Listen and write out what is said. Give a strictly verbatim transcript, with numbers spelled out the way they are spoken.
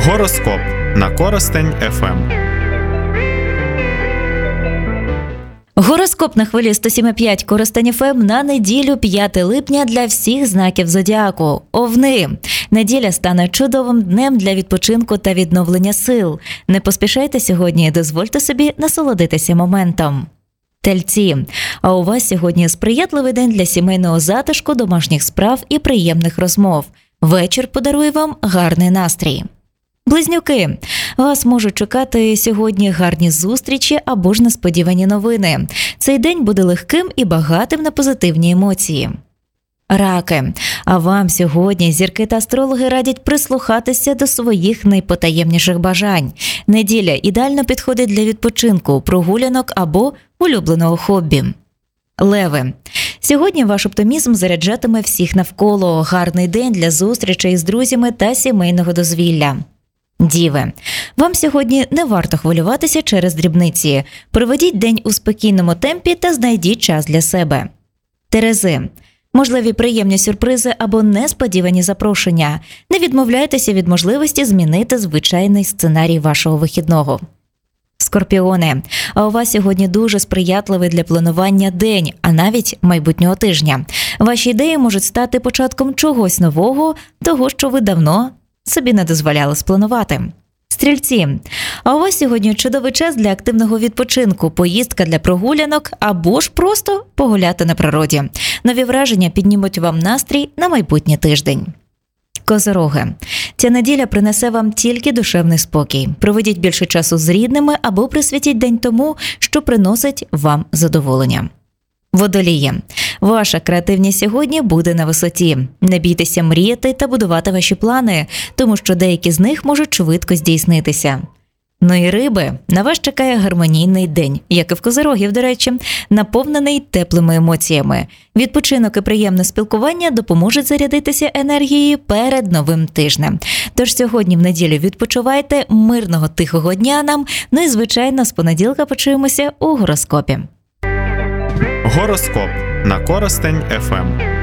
Гороскоп на Коростень еф ем. Гороскоп на хвилі сто сім і п'ять Коростень еф ем на неділю п'яте липня для всіх знаків зодіаку. Овни. Неділя стане чудовим днем для відпочинку та відновлення сил. Не поспішайте сьогодні і дозвольте собі насолодитися моментом. Тельці. А у вас сьогодні сприятливий день для сімейного затишку, домашніх справ і приємних розмов. Вечір подарує вам гарний настрій. Близнюки. Вас можуть чекати сьогодні гарні зустрічі або ж несподівані новини. Цей день буде легким і багатим на позитивні емоції. Раки. А вам сьогодні зірки та астрологи радять прислухатися до своїх найпотаємніших бажань. Неділя ідеально підходить для відпочинку, прогулянок або улюбленого хобі. Леви. Сьогодні ваш оптимізм заряджатиме всіх навколо. Гарний день для зустрічей з друзями та сімейного дозвілля. Діви. Вам сьогодні не варто хвилюватися через дрібниці. Проведіть день у спокійному темпі та знайдіть час для себе. Терези. Можливі приємні сюрпризи або несподівані запрошення. Не відмовляйтеся від можливості змінити звичайний сценарій вашого вихідного. Скорпіони. А у вас сьогодні дуже сприятливий для планування день, а навіть майбутнього тижня. Ваші ідеї можуть стати початком чогось нового, того, що ви давно собі не дозволяли спланувати. Стрільці. А у вас сьогодні чудовий час для активного відпочинку, поїздка для прогулянок або ж просто погуляти на природі. Нові враження піднімуть вам настрій на майбутній тиждень. Козороги. Ця неділя принесе вам тільки душевний спокій. Проведіть більше часу з рідними або присвятіть день тому, що приносить вам задоволення. Водолії. Ваша креативність сьогодні буде на висоті. Не бійтеся мріяти та будувати ваші плани, тому що деякі з них можуть швидко здійснитися. Ну і риби, на вас чекає гармонійний день, як і в козорогів, до речі, наповнений теплими емоціями. Відпочинок і приємне спілкування допоможуть зарядитися енергією перед новим тижнем. Тож сьогодні в неділю відпочивайте, мирного тихого дня нам, ну і звичайно з понеділка почуємося у гороскопі. Гороскоп на Коростень еф ем.